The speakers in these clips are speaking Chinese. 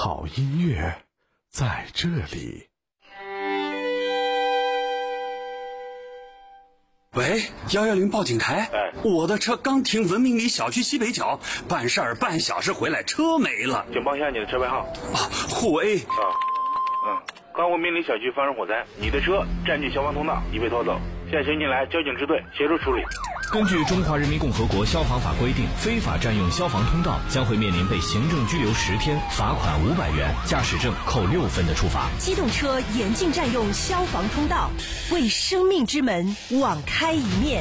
好音乐在这里。 喂，110报警台。我的车刚停文明里小区西北角，办事儿半小时回来，车没了。 请报一下你的车牌号。 沪 A。 刚文明里小区发生火灾，你的车占据消防通道，已被拖走。现在请你来交警支队协助处理。 根据《中华人民共和国消防法》规定，非法占用消防通道将会面临被行政拘留10天、罚款500元、驾驶证扣6分的处罚。 机动车严禁占用消防通道，为生命之门网开一面。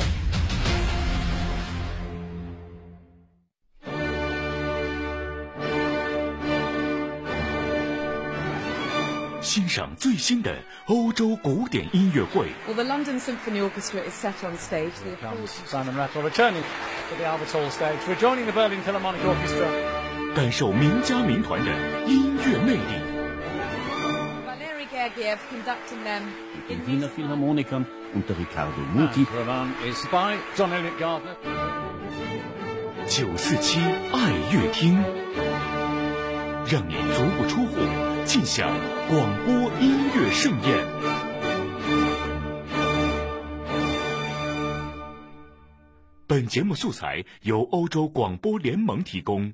欣赏最新的欧洲古典音乐会。 Well, the London Symphony Orchestra is set on stage. Simon Rattle returning to the Albert Hall stage. We're joining the Berlin Philharmonic Orchestra. 感受名家名团的音乐魅力。 Valery Gergiev conducting them in Wiener Philharmoniker unter Riccardo Muti. Roman is by John Elliott Gardner. 947爱乐厅，让你足不出户尽享广播音乐盛宴。本节目素材由欧洲广播联盟提供。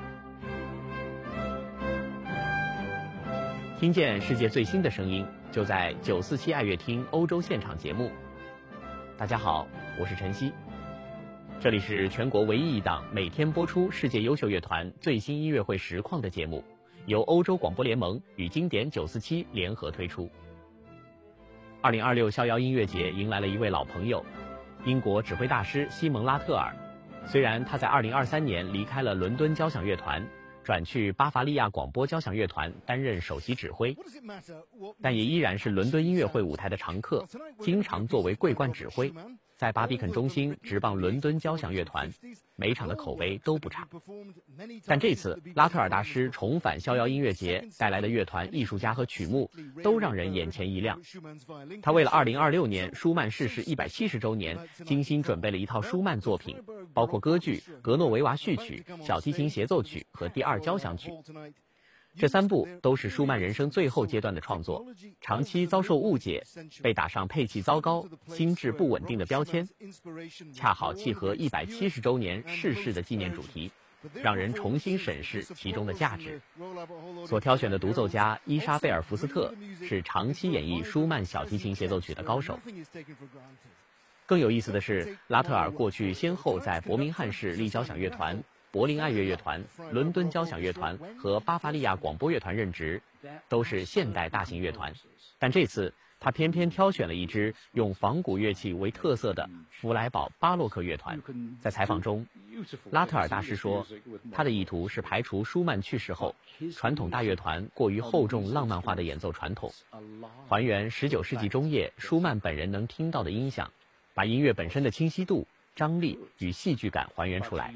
听见世界最新的声音，就在947爱乐厅欧洲现场节目。大家好，我是陈曦，这里是全国唯一一档每天播出世界优秀乐团最新音乐会实况的节目，由欧洲广播联盟与经典947联合推出。2026逍遥音乐节迎来了一位老朋友，英国指挥大师西蒙·拉特尔。虽然他在2023年离开了伦敦交响乐团，转去巴伐利亚广播交响乐团担任首席指挥，但也依然是伦敦音乐会舞台的常客，经常作为桂冠指挥，在巴比肯中心执棒伦敦交响乐团，每场的口碑都不差。但这次拉特尔大师重返逍遥音乐节带来的乐团、艺术家和曲目都让人眼前一亮。他为了2026年舒曼逝世170周年精心准备了一套舒曼作品，包括歌剧《格诺维娃序曲》、小提琴协奏曲和第2交响曲。这3部都是舒曼人生最后阶段的创作，长期遭受误解，被打上配器糟糕、心智不稳定的标签，恰好契合170周年逝世的纪念主题，让人重新审视其中的价值。所挑选的独奏家伊莎贝尔·福斯特是长期演绎舒曼小提琴协奏曲的高手。更有意思的是，拉特尔过去先后在伯明翰市立交响乐团、柏林爱乐乐团、伦敦交响乐团和巴伐利亚广播乐团任职，都是现代大型乐团。但这次他偏偏挑选了一支用仿古乐器为特色的弗莱堡巴洛克乐团。在采访中，拉特尔大师说，他的意图是排除舒曼去世后传统大乐团过于厚重浪漫化的演奏传统，还原19世纪中叶舒曼本人能听到的音响，把音乐本身的清晰度、张力与戏剧感还原出来。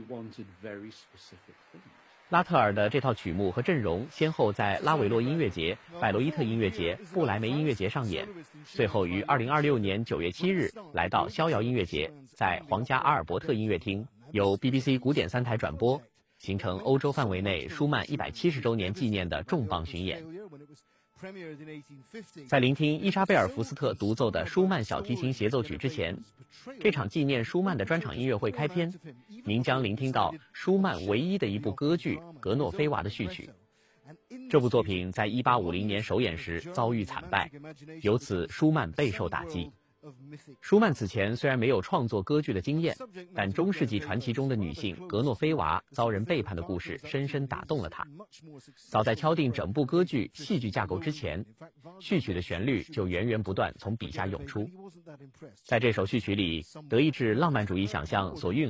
拉特尔的这套曲目和阵容先后在拉韦洛音乐节、拜罗伊特音乐节、布莱梅音乐节上演，最后于2026年9月7日来到逍遥音乐节，在皇家阿尔伯特音乐厅由 BBC 古典3台转播，形成欧洲范围内舒曼170周年纪念的重磅巡演。在聆听伊莎贝尔·福斯特独奏的舒曼小提琴协奏曲之前，这场纪念舒曼的专场音乐会开篇，您将聆听到舒曼唯一的一部歌剧《格诺菲娃的序曲》。这部作品在1850年首演时遭遇惨败，由此舒曼备受打击。舒曼此前虽然没有创作歌剧的经验，但中世纪传奇中的女性格诺菲娃遭人背叛的故事深深打动了他。早在敲定整部歌剧戏剧架构之前，序曲的旋律就源源不断从笔下涌出。在这首序曲里，德意志浪漫主义想象所蕴